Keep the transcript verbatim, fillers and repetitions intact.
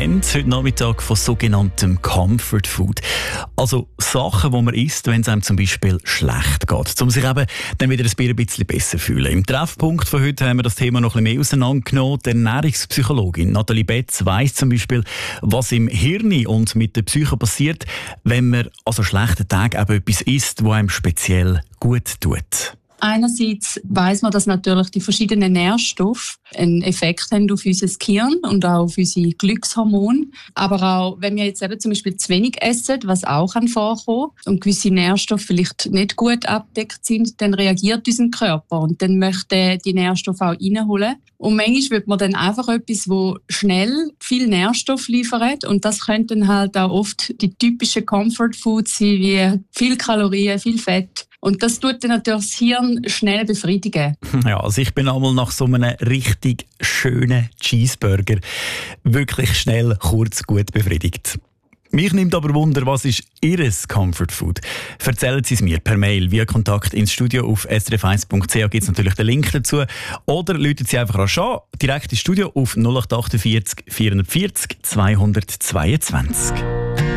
haben heute Nachmittag von sogenanntem Comfort Food. Also Sachen, die man isst, wenn es einem zum Beispiel schlecht geht, um sich eben dann wieder ein bisschen besser zu fühlen. Im Treffpunkt von heute haben wir das Thema noch ein bisschen mehr auseinandergenommen. Die Ernährungspsychologin Nathalie Betz weiss zum Beispiel, was im Hirn und mit der Psyche passiert, wenn man an so schlechten Tagen eben etwas isst, das einem speziell gut tut. Einerseits weiss man, dass natürlich die verschiedenen Nährstoffe einen Effekt haben auf unser Gehirn und auch auf unsere Glückshormone. Aber auch, wenn wir jetzt eben zum Beispiel zu wenig essen, was auch vorkommen kann, und gewisse Nährstoffe vielleicht nicht gut abdeckt sind, dann reagiert unser Körper und dann möchte die Nährstoffe auch reinholen. Und manchmal will man dann einfach etwas, das schnell viel Nährstoff liefert. Und das könnten halt auch oft die typischen Comfort Foods sein, wie viel Kalorien, viel Fett. Und das tut dann natürlich das Hirn schnell befriedigen. Ja, also ich bin einmal nach so einem richtig schönen Cheeseburger wirklich schnell, kurz, gut befriedigt. Mich nimmt aber Wunder, was ist Ihr Comfort Food? Erzählen Sie es mir per Mail via Kontakt ins Studio auf s r f eins punkt c h gibt es natürlich den Link dazu. Oder rufen Sie einfach an, direkt ins Studio auf null acht vier acht vierhundertvierzig zweihundertzweiundzwanzig.